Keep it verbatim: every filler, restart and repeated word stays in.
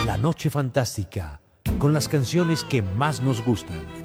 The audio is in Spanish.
La Noche Fantástica, con las canciones que más nos gustan.